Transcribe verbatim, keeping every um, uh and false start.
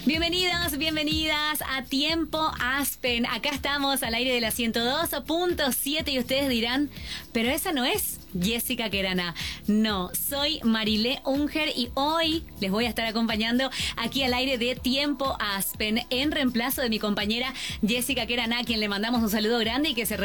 Bienvenidos, bienvenidas a Tiempo Aspen. Acá estamos al aire de la ciento dos punto siete y ustedes dirán, pero esa no es Jessica Queraná. No, soy Marilé Unger y hoy les voy a estar acompañando aquí al aire de Tiempo Aspen en reemplazo de mi compañera Jessica Queraná, a quien le mandamos un saludo grande y que se